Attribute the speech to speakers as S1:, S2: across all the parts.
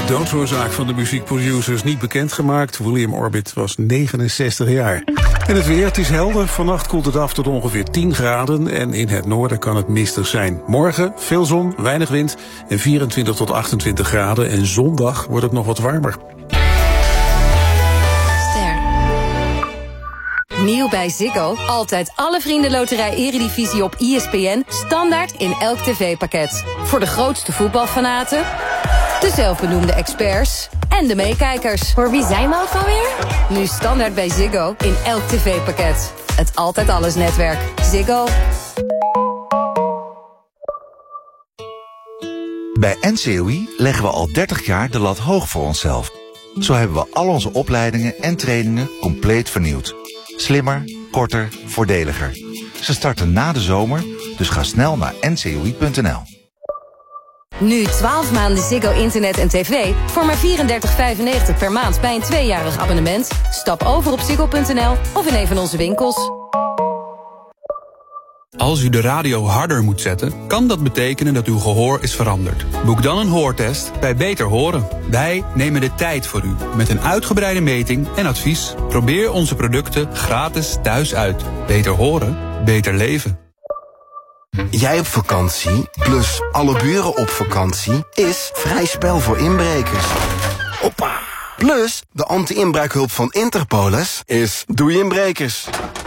S1: Doodsoorzaak van de muziekproducers niet bekendgemaakt. William Orbit was 69 jaar. En het weer, het is helder. Vannacht koelt het af tot ongeveer 10 graden. En in het noorden kan het mistig zijn. Morgen veel zon, weinig wind en 24 tot 28 graden. En zondag wordt het nog wat warmer.
S2: Nieuw bij Ziggo. Altijd alle Vriendenloterij Eredivisie op ESPN. Standaard in elk tv-pakket. Voor de grootste voetbalfanaten, de zelfbenoemde experts en de meekijkers.
S3: Voor wie zijn we ook alweer?
S2: Nu standaard bij Ziggo in elk tv-pakket. Het Altijd Alles netwerk. Ziggo.
S4: Bij NCOI leggen we al 30 jaar de lat hoog voor onszelf. Zo hebben we al onze opleidingen en trainingen compleet vernieuwd. Slimmer, korter, voordeliger. Ze starten na de zomer, dus ga snel naar ncoi.nl.
S2: Nu 12 maanden Ziggo internet en tv voor maar $34,95 per maand bij een 2-jarig abonnement. Stap over op ziggo.nl of in een van onze winkels.
S5: Als u de radio harder moet zetten, kan dat betekenen dat uw gehoor is veranderd. Boek dan een hoortest bij Beter Horen. Wij nemen de tijd voor u met een uitgebreide meting en advies. Probeer onze producten gratis thuis uit. Beter horen, beter leven.
S6: Jij op vakantie, plus alle buren op vakantie, is vrij spel voor inbrekers. Hoppa! Plus, de anti-inbraakhulp van Interpolis is doei inbrekers.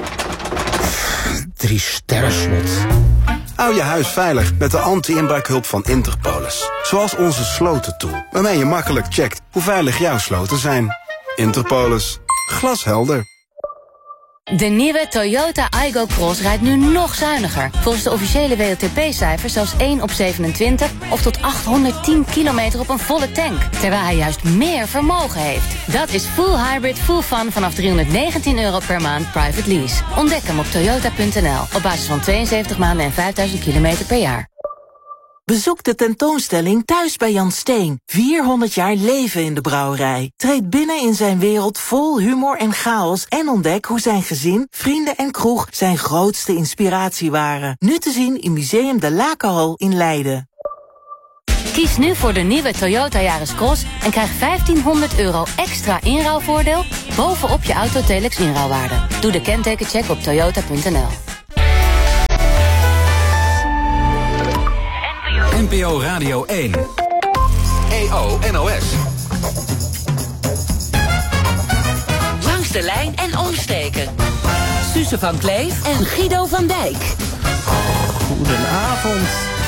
S7: 3 sterren slot.
S6: Hou je huis veilig met de anti-inbraakhulp van Interpolis. Zoals onze slotentool, waarmee je makkelijk checkt hoe veilig jouw sloten zijn. Interpolis. Glashelder.
S3: De nieuwe Toyota Aygo Cross rijdt nu nog zuiniger. Volgens de officiële WLTP-cijfers zelfs 1 op 27... of tot 810 kilometer op een volle tank. Terwijl hij juist meer vermogen heeft. Dat is full hybrid, full fun vanaf €319 per maand private lease. Ontdek hem op toyota.nl. Op basis van 72 maanden en 5000 kilometer per jaar.
S8: Bezoek de tentoonstelling Thuis bij Jan Steen. 400 jaar leven in de brouwerij. Treed binnen in zijn wereld vol humor en chaos en ontdek hoe zijn gezin, vrienden en kroeg zijn grootste inspiratie waren. Nu te zien in Museum de Lakenhal in Leiden.
S3: Kies nu voor de nieuwe Toyota Yaris Cross en krijg €1500 extra inruilvoordeel bovenop je Autotelex inruilwaarde. Doe de kentekencheck op toyota.nl.
S9: NPO Radio 1. EO NOS.
S10: Langs de lijn en omsteken. Suze van Kleef en Guido van Dijk.
S11: Goedenavond.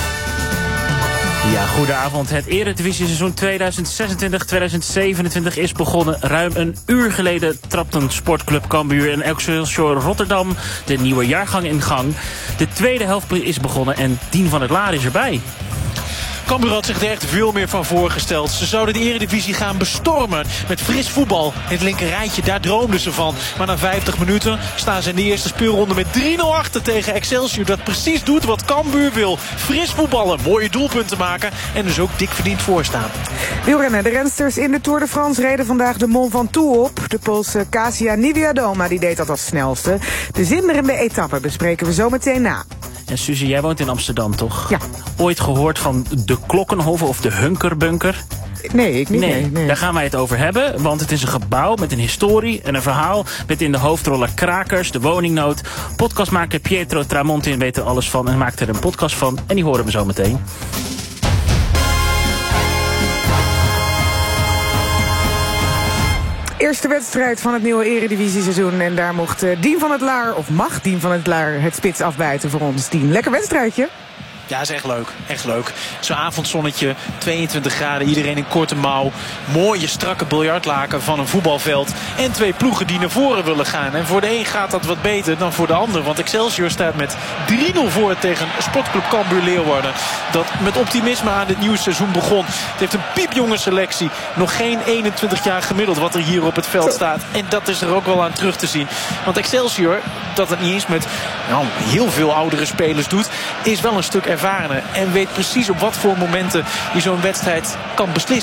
S11: Ja, goedenavond. Het Eredivisie-seizoen 2026-2027 is begonnen. Ruim een uur geleden trapten Sportclub Cambuur en Excelsior Rotterdam de nieuwe jaargang in gang. De tweede helft is begonnen en Dien van het Laar is erbij.
S12: Cambuur had zich er echt veel meer van voorgesteld. Ze zouden de Eredivisie gaan bestormen met fris voetbal. In het linker rijtje, daar droomden ze van. Maar na 50 minuten staan ze in de eerste speelronde met 3-0 achter tegen Excelsior. Dat precies doet wat Cambuur wil. Fris voetballen, mooie doelpunten maken en dus ook dik verdiend voorstaan.
S13: Wielrennen, de rensters in de Tour de France reden vandaag de Mont Ventoux op. De Poolse Kasia Niewiadoma die deed dat als snelste. De zinderende etappe bespreken we zo meteen na.
S11: En Suze, jij woont in Amsterdam, toch?
S13: Ja.
S11: Ooit gehoord van de Klokkenhoven of de Hunkerbunker?
S13: Nee, ik niet. Nee.
S11: Daar gaan wij het over hebben, want het is een gebouw met een historie en een verhaal met in de hoofdrollen krakers, de woningnood. Podcastmaker Pietro Tramontin weet er alles van en maakt er een podcast van en die horen we zo meteen.
S13: Eerste wedstrijd van het nieuwe Eredivisie-seizoen. En daar mocht Dien van het Laar, of mag Dien van het Laar, het spits afbijten voor ons. Dien, lekker wedstrijdje.
S12: Ja, is echt leuk. Echt leuk. Zo'n avondzonnetje, 22 graden, iedereen in korte mouw. Mooie, strakke biljartlaken van een voetbalveld. En 2 ploegen die naar voren willen gaan. En voor de een gaat dat wat beter dan voor de ander. Want Excelsior staat met 3-0 voor tegen Sportclub Cambuur Leeuwarden. Dat met optimisme aan dit nieuwe seizoen begon. Het heeft een piepjonge selectie. Nog geen 21 jaar gemiddeld wat er hier op het veld staat. En dat is er ook wel aan terug te zien. Want Excelsior, dat het niet eens met heel veel oudere spelers doet, is wel een stuk ervarener en weet precies op wat voor momenten je zo'n wedstrijd kan beslissen.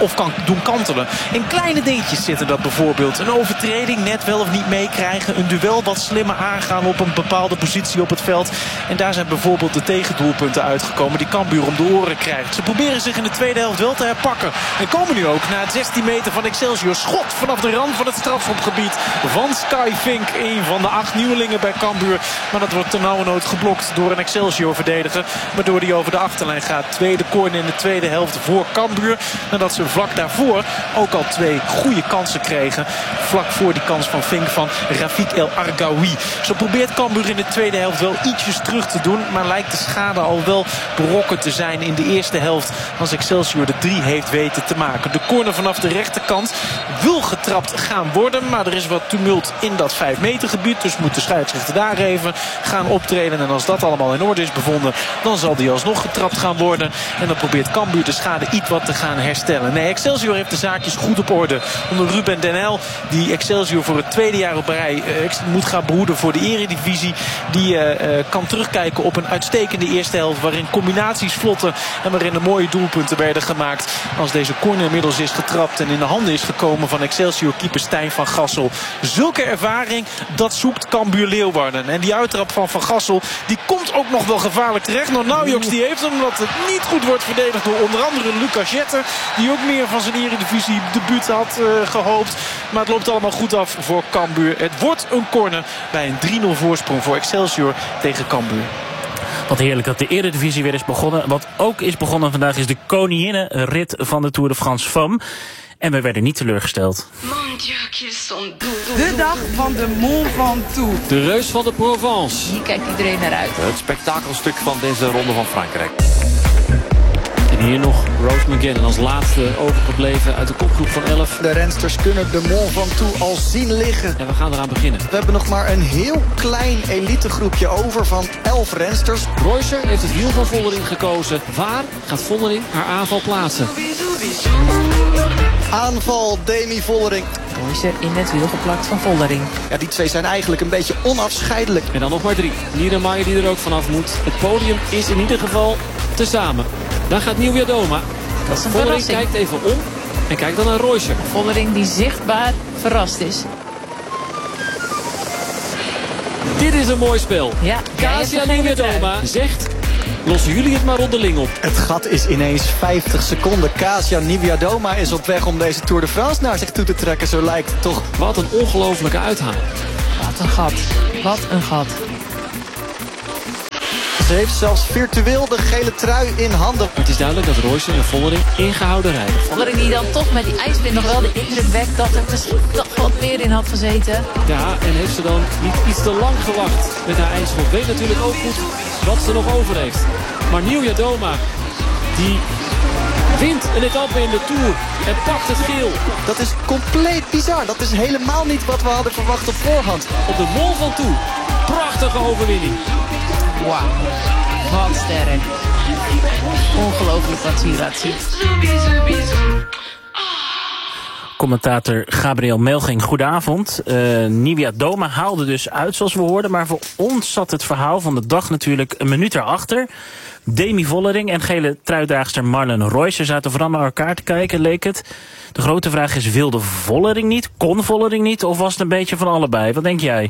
S12: of kan doen kantelen. In kleine dingetjes zitten dat bijvoorbeeld. Een overtreding net wel of niet meekrijgen. Een duel wat slimmer aangaan op een bepaalde positie op het veld. En daar zijn bijvoorbeeld de tegendoelpunten uitgekomen die Cambuur om de oren krijgt. Ze proberen zich in de tweede helft wel te herpakken. En komen nu ook na het 16 meter van Excelsior. Schot vanaf de rand van het strafschopgebied van Sky Fink. Een van de 8 nieuwelingen bij Cambuur. Maar dat wordt ternauwernood geblokt door een Excelsior-verdediger. Waardoor hij over de achterlijn gaat. Tweede corner in de tweede helft voor Cambuur. Nadat ze vlak daarvoor ook al 2 goede kansen kregen. Vlak voor die kans van Fink van Rafik El Argaoui. Zo probeert Cambuur in de tweede helft wel ietsjes terug te doen. Maar lijkt de schade al wel berokkend te zijn in de eerste helft. Als Excelsior de 3 heeft weten te maken. De corner vanaf de rechterkant wil getrapt gaan worden. Maar er is wat tumult in dat 5 meter gebied. Dus moet de scheidsrechter daar even gaan optreden. En als dat allemaal in orde is bevonden, dan zal die alsnog getrapt gaan worden. En dan probeert Cambuur de schade iets wat te gaan herstellen. Nee, Excelsior heeft de zaakjes goed op orde. Onder Ruben Den Uyl, die Excelsior voor het tweede jaar op rij moet gaan behoeden voor de eredivisie. Die kan terugkijken op een uitstekende eerste helft. Waarin combinaties vlotten en waarin de mooie doelpunten werden gemaakt. Als deze corner inmiddels is getrapt en in de handen is gekomen van Excelsior-keeper Stijn van Gassel. Zulke ervaring, dat zoekt Cambuur Leeuwarden. En die uittrap van Van Gassel, die komt ook nog wel gevaarlijk terecht. Nou, Naujoks die heeft hem, omdat het niet goed wordt verdedigd door onder andere Lucas Jetter. Die ook meer van zijn eredivisie debuut had gehoopt. Maar het loopt allemaal goed af voor Cambuur. Het wordt een corner bij een 3-0 voorsprong voor Excelsior tegen Cambuur.
S11: Wat heerlijk dat de Eredivisie weer is begonnen. Wat ook is begonnen vandaag is de koninginnenrit van de Tour de France Femmes. En we werden niet teleurgesteld.
S7: De dag van de Mont Ventoux.
S14: De reus van de Provence.
S7: Hier kijkt iedereen naar uit.
S14: Het spektakelstuk van deze ronde van Frankrijk. En hier nog Rose McGinn als laatste overgebleven uit de kopgroep van 11.
S15: De rensters kunnen de Mont Ventoux al zien liggen.
S14: En we gaan eraan beginnen.
S15: We hebben nog maar een heel klein elitegroepje over van 11 rensters.
S14: Reusser heeft het wiel van Vollering gekozen. Waar gaat Vollering haar aanval plaatsen?
S15: Aanval Demi Vollering.
S7: Reusser in het wiel geplakt van Vollering.
S15: Ja, die twee zijn eigenlijk een beetje onafscheidelijk.
S14: En dan nog maar 3. Niedermayer die er ook vanaf moet. Het podium is in ieder geval tezamen. Daar gaat Nieuwia Doma.
S7: Dat is een
S14: Vollering
S7: verrassing.
S14: kijkt even om en kijkt dan naar Reusser.
S7: Vollering die zichtbaar verrast is.
S14: Dit is een mooi spel.
S7: Ja,
S14: Kasia Nieuwia Doma zegt: lossen jullie het maar onderling op.
S15: Het gat is ineens 50 seconden. Kasia Niewiadoma is op weg om deze Tour de France naar zich toe te trekken. Zo lijkt het toch.
S14: Wat een ongelofelijke uithaal.
S7: Wat een gat. Wat een gat.
S15: Ze heeft zelfs virtueel de gele trui in handen.
S14: Het is duidelijk dat Reusser en Vollering ingehouden rijden.
S7: Vollering die dan toch met die ijswind nog wel de indruk wekt dat er misschien toch wat meer in had gezeten.
S14: Ja, en heeft ze dan niet iets te lang gewacht met haar eindschot. Weet natuurlijk ook goed wat ze nog over heeft. Maar Nieuwia Doma, die wint een etappe in de Tour en pakt het geel.
S15: Dat is compleet bizar. Dat is helemaal niet wat we hadden verwacht op voorhand.
S14: Op de Mont Ventoux. Prachtige overwinning.
S7: Wauw, wat sterk. Ongelooflijk wat ze hier laat zien.
S11: Commentator Gabriel Melging, goedenavond. Nieuwia Doma haalde dus uit zoals we hoorden. Maar voor ons zat het verhaal van de dag natuurlijk een minuut erachter. Demi Vollering en gele truidraagster Marlen Reusser zaten vooral naar elkaar te kijken, leek het. De grote vraag is, wilde Vollering niet? Kon Vollering niet? Of was het een beetje van allebei? Wat denk jij?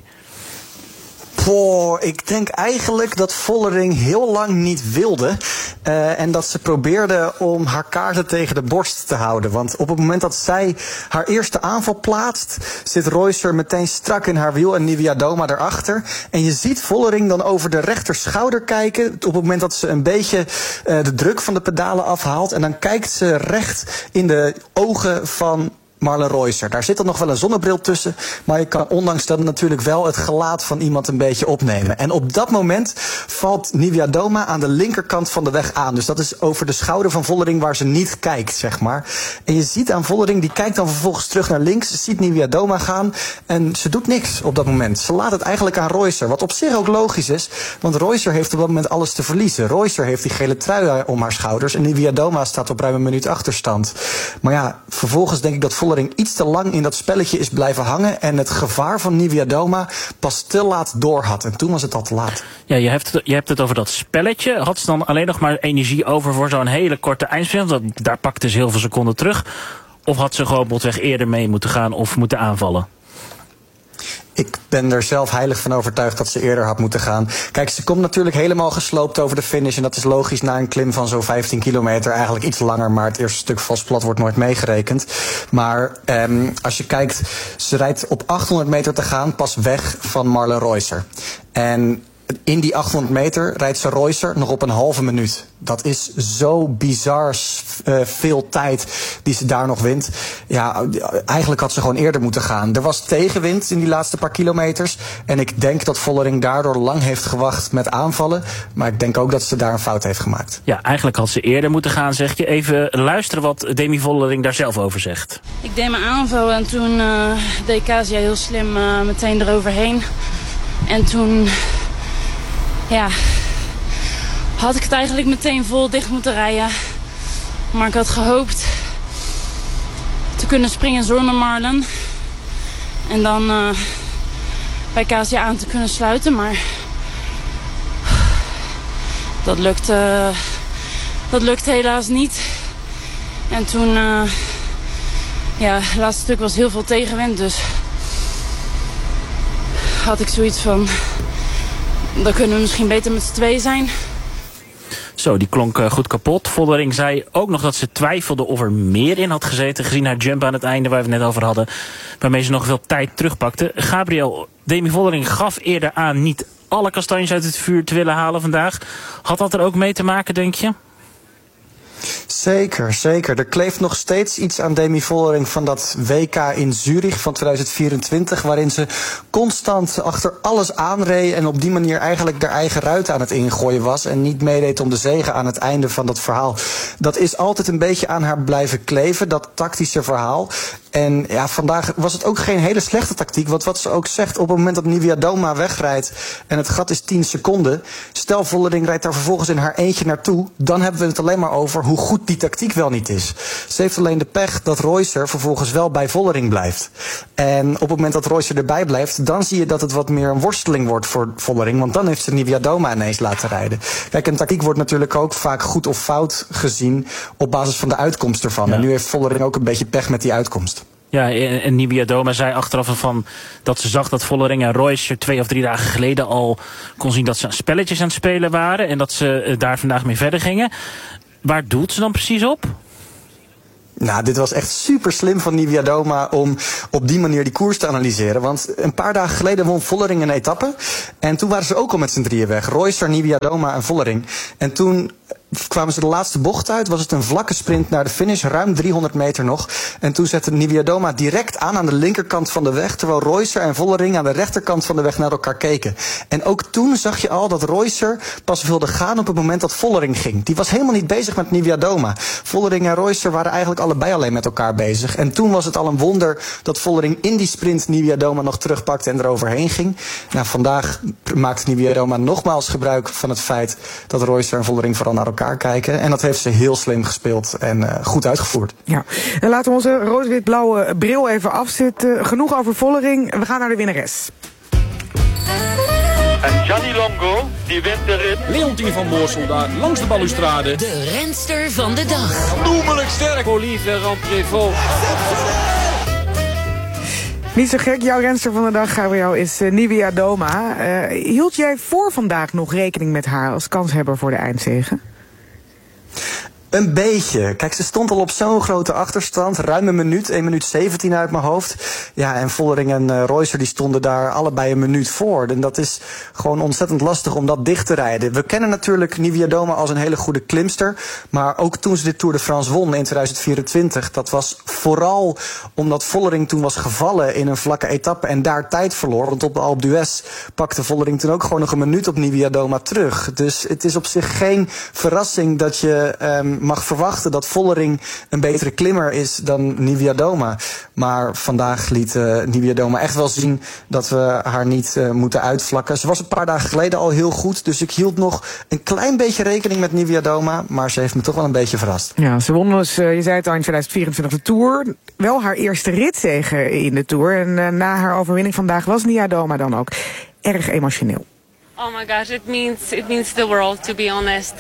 S15: Ik denk eigenlijk dat Vollering heel lang niet wilde. En dat ze probeerde om haar kaarten tegen de borst te houden. Want op het moment dat zij haar eerste aanval plaatst, zit Reusser meteen strak in haar wiel en Nieuwia Doma erachter. En je ziet Vollering dan over de rechter schouder kijken. Op het moment dat ze een beetje de druk van de pedalen afhaalt. En dan kijkt ze recht in de ogen van Marlen Reusser. Daar zit dan nog wel een zonnebril tussen, maar je kan ondanks dat natuurlijk wel het gelaat van iemand een beetje opnemen. En op dat moment valt Nieuwia Doma aan de linkerkant van de weg aan. Dus dat is over de schouder van Vollering waar ze niet kijkt, zeg maar. En je ziet aan Vollering, die kijkt dan vervolgens terug naar links, ze ziet Nieuwia Doma gaan en ze doet niks op dat moment. Ze laat het eigenlijk aan Reusser, wat op zich ook logisch is, want Reusser heeft op dat moment alles te verliezen. Reusser heeft die gele trui om haar schouders en Nieuwia Doma staat op ruim een minuut achterstand. Maar ja, vervolgens denk ik dat Vollering Vollering iets te lang in dat spelletje is blijven hangen en het gevaar van Niewiadoma pas te laat door had. En toen was het al te laat.
S11: Ja, je hebt het over dat spelletje. Had ze dan alleen nog maar energie over voor zo'n hele korte eindsprint? Want daar pakte ze heel veel seconden terug. Of had ze gewoon botweg eerder mee moeten gaan of moeten aanvallen?
S15: Ik ben er zelf heilig van overtuigd dat ze eerder had moeten gaan. Kijk, ze komt natuurlijk helemaal gesloopt over de finish. En dat is logisch na een klim van zo'n 15 kilometer. Eigenlijk iets langer, maar het eerste stuk vast plat wordt nooit meegerekend. Maar als je kijkt, ze rijdt op 800 meter te gaan pas weg van Marlen Reusser. En in die 800 meter rijdt ze Reusser nog op een halve minuut. Dat is zo bizar veel tijd die ze daar nog wint. Ja, eigenlijk had ze gewoon eerder moeten gaan. Er was tegenwind in die laatste paar kilometers. En ik denk dat Vollering daardoor lang heeft gewacht met aanvallen. Maar ik denk ook dat ze daar een fout heeft gemaakt.
S11: Ja, eigenlijk had ze eerder moeten gaan, zeg je. Even luisteren wat Demi Vollering daar zelf over zegt.
S16: Ik deed mijn aanval en toen deed Kasia heel slim meteen eroverheen. En toen... ja, had ik het eigenlijk meteen vol dicht moeten rijden. Maar ik had gehoopt te kunnen springen zonder Marlen. En dan bij Kasia aan te kunnen sluiten. Maar dat lukte helaas niet. En toen, ja, het laatste stuk was heel veel tegenwind. Dus had ik zoiets van... dan kunnen we misschien beter met z'n tweeën zijn.
S11: Zo, die klonk goed kapot. Vollering zei ook nog dat ze twijfelde of er meer in had gezeten, gezien haar jump aan het einde waar we het net over hadden, waarmee ze nog veel tijd terugpakte. Gabriel, Demi Vollering gaf eerder aan niet alle kastanjes uit het vuur te willen halen vandaag. Had dat er ook mee te maken, denk je?
S15: Zeker, zeker. Er kleeft nog steeds iets aan Demi Vollering van dat WK in Zurich van 2024... waarin ze constant achter alles aanreed en op die manier eigenlijk haar eigen ruit aan het ingooien was en niet meedeed om de zege aan het einde van dat verhaal. Dat is altijd een beetje aan haar blijven kleven, dat tactische verhaal. En ja, vandaag was het ook geen hele slechte tactiek. Want wat ze ook zegt, op het moment dat Niewiadoma wegrijdt en het gat is 10 seconden... stel Vollering rijdt daar vervolgens in haar eentje naartoe... dan hebben we het alleen maar over hoe goed die tactiek wel niet is. Ze heeft alleen de pech dat Reusser vervolgens wel bij Vollering blijft. En op het moment dat Reusser erbij blijft... dan zie je dat het wat meer een worsteling wordt voor Vollering. Want dan heeft ze Niewiadoma ineens laten rijden. Kijk, een tactiek wordt natuurlijk ook vaak goed of fout gezien... op basis van de uitkomst ervan. Ja. En nu heeft Vollering ook een beetje pech met die uitkomst.
S11: Ja, en Niewiadoma zei achteraf van dat ze zag dat Vollering en Reusser 2 of 3 dagen geleden al kon zien dat ze spelletjes aan het spelen waren en dat ze daar vandaag mee verder gingen. Waar doelt ze dan precies op?
S15: Nou, dit was echt super slim van Niewiadoma om op die manier die koers te analyseren. Want een paar dagen geleden won Vollering een etappe. En toen waren ze ook al met z'n drieën weg. Reusser, Niewiadoma en Vollering. En toen kwamen ze de laatste bocht uit. Was het een vlakke sprint naar de finish, ruim 300 meter nog. En toen zette Niewiadoma direct aan de linkerkant van de weg, terwijl Reusser en Vollering aan de rechterkant van de weg naar elkaar keken. En ook toen zag je al dat Reusser pas wilde gaan op het moment dat Vollering ging. Die was helemaal niet bezig met Niewiadoma. Vollering en Reusser waren eigenlijk allebei alleen met elkaar bezig. En toen was het al een wonder dat Vollering in die sprint Niewiadoma nog terugpakte en eroverheen ging. Nou, vandaag maakt Niewiadoma nogmaals gebruik van het feit dat Reusser en Vollering vooral naar elkaar kijken. En dat heeft ze heel slim gespeeld en goed uitgevoerd.
S13: Ja, en laten we onze rood-wit-blauwe bril even afzetten. Genoeg over Vollering. We gaan naar de winnares.
S17: En Gianni Longo, die wint erin.
S14: Leontien van Moorsel daar langs de balustrade.
S10: De renster van de dag.
S14: Noemelijk sterk. Olivier Ramprevot.
S13: Niet zo gek, jouw renster van de dag, Gabriel, is Niewiadoma. Hield jij voor vandaag nog rekening met haar als kanshebber voor de eindzege?
S15: Een beetje. Kijk, ze stond al op zo'n grote achterstand. Ruim een minuut, 1 minuut 17 uit mijn hoofd. Ja, en Vollering en Reusser die stonden daar allebei een minuut voor. En dat is gewoon ontzettend lastig om dat dicht te rijden. We kennen natuurlijk Niewiadoma als een hele goede klimster. Maar ook toen ze de Tour de France won in 2024... dat was vooral omdat Vollering toen was gevallen in een vlakke etappe en daar tijd verloor. Want op de Alpe d'Huez pakte Vollering toen ook gewoon nog een minuut op Niewiadoma terug. Dus het is op zich geen verrassing dat je mag verwachten dat Vollering een betere klimmer is dan Niewiadoma. Maar vandaag liet Niewiadoma echt wel zien dat we haar niet moeten uitvlakken. Ze was een paar dagen geleden al heel goed, dus ik hield nog een klein beetje rekening met Niewiadoma, maar ze heeft me toch wel een beetje verrast.
S13: Ja, ze won dus, je zei het al, in 2024 de Tour. Wel haar eerste ritzege in de Tour. En na haar overwinning vandaag was Niewiadoma dan ook erg emotioneel.
S18: Oh my gosh, it means the world, to be honest.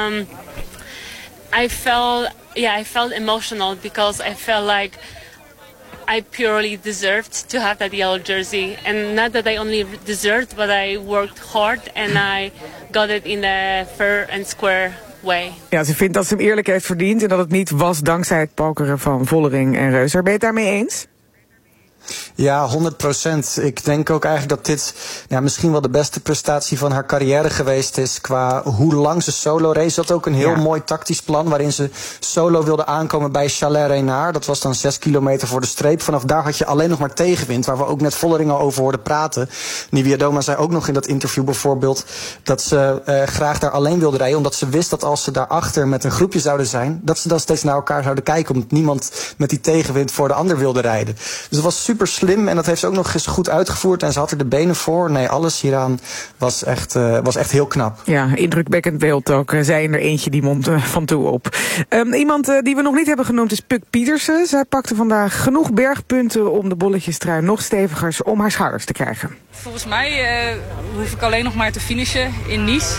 S18: I felt emotional because I felt like I purely deserved to have that yellow jersey. And not that I only deserved, but I worked hard and I got it in a fair and square way.
S13: Ja, ze vindt dat ze hem eerlijk heeft verdiend en dat het niet was dankzij het pokeren van Vollering en Reuser. Ben je het daarmee eens?
S15: Ja, 100%. Ik denk ook eigenlijk dat dit misschien wel de beste prestatie van haar carrière geweest is qua hoe lang ze solo race. Ze had ook een heel mooi tactisch plan waarin ze solo wilde aankomen bij Chalais-Reynard. Dat was dan 6 kilometer voor de streep. Vanaf daar had je alleen nog maar tegenwind, waar we ook net Vollering al over hoorden praten. Niewiadoma zei ook nog in dat interview bijvoorbeeld dat ze graag daar alleen wilde rijden, omdat ze wist dat als ze daarachter met een groepje zouden zijn, dat ze dan steeds naar elkaar zouden kijken, omdat niemand met die tegenwind voor de ander wilde rijden. Dus het was super slim en dat heeft ze ook nog eens goed uitgevoerd en ze had er de benen voor. Nee, alles hieraan was echt heel knap.
S13: Ja, indrukwekkend beeld ook. Zij er eentje die mond van toe op. Iemand die we nog niet hebben genoemd is Puk Pietersen. Zij pakte vandaag genoeg bergpunten om de bolletjestrui nog steviger om haar schouders te krijgen.
S19: Volgens mij hoef ik alleen nog maar te finishen in Nice.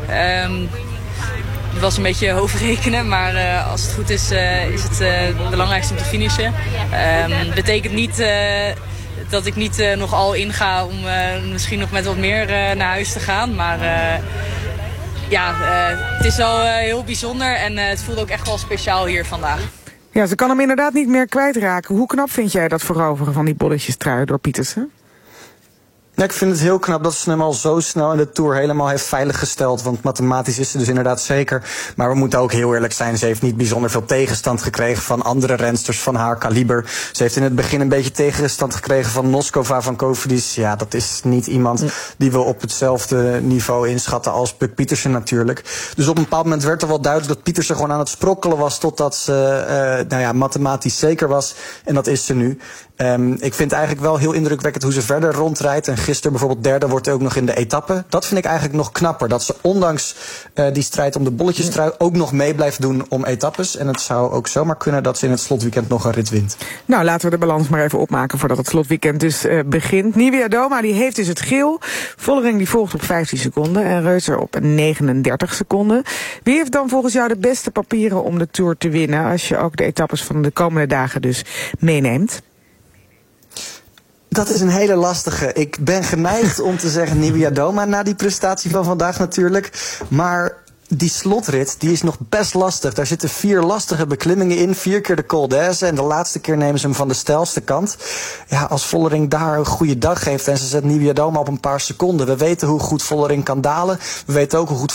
S19: Het was een beetje overrekenen, maar als het goed is, is het belangrijkste om te finishen. Betekent niet dat ik niet nog al inga om misschien nog met wat meer naar huis te gaan. Maar het is wel heel bijzonder en het voelt ook echt wel speciaal hier vandaag.
S13: Ja, ze kan hem inderdaad niet meer kwijtraken. Hoe knap vind jij dat veroveren van die bolletjestrui door Pietersen?
S15: Ja, ik vind het heel knap dat ze hem al zo snel in de Tour helemaal heeft veiliggesteld. Want mathematisch is ze dus inderdaad zeker. Maar we moeten ook heel eerlijk zijn. Ze heeft niet bijzonder veel tegenstand gekregen van andere rensters van haar kaliber. Ze heeft in het begin een beetje tegenstand gekregen van Noskova van Cofidis. Ja, dat is niet iemand die we op hetzelfde niveau inschatten als Puk Pietersen natuurlijk. Dus op een bepaald moment werd er wel duidelijk dat Pietersen gewoon aan het sprokkelen was totdat ze mathematisch zeker was. En dat is ze nu. Ik vind eigenlijk wel heel indrukwekkend hoe ze verder rondrijdt. En gisteren bijvoorbeeld derde wordt ook nog in de etappe. Dat vind ik eigenlijk nog knapper. Dat ze ondanks die strijd om de bolletjestrui ook nog mee blijft doen om etappes. En het zou ook zomaar kunnen dat ze in het slotweekend nog een rit wint.
S13: Nou, laten we de balans maar even opmaken voordat het slotweekend dus begint. Niewiadoma die heeft dus het geel. Vollering die volgt op 15 seconden. En Reuser op 39 seconden. Wie heeft dan volgens jou de beste papieren om de Tour te winnen, als je ook de etappes van de komende dagen dus meeneemt?
S15: Dat is een hele lastige. Ik ben geneigd om te zeggen Niewiadoma na die prestatie van vandaag natuurlijk. Maar die slotrit, die is nog best lastig. Daar zitten 4 lastige beklimmingen in. 4 keer de Col d'Aise. En de laatste keer nemen ze hem van de steilste kant. Ja, als Vollering daar een goede dag heeft en ze zet Niewiadoma op een paar seconden. We weten hoe goed Vollering kan dalen. We weten ook hoe goed